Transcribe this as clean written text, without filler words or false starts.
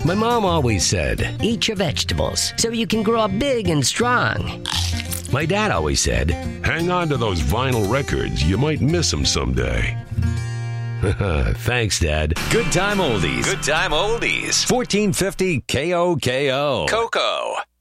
My mom always said, eat your vegetables so you can grow up big and strong. My dad always said, hang on to those vinyl records. You might miss them someday. Thanks, Dad. Good time oldies. Good time oldies. 1450 KOKO. Coco.